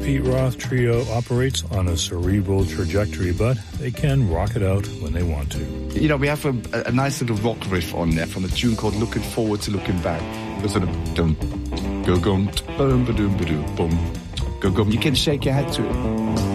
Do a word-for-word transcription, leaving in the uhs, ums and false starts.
Pete Roth Trio operates on a cerebral trajectory, but they can rock it out when they want to. You know, we have a, a nice little rock riff on there from a tune called Looking Forward to Looking Back. It's sort of dum, go gum, boom, ba doom, ba doom, boom, go gum. You can shake your head to it.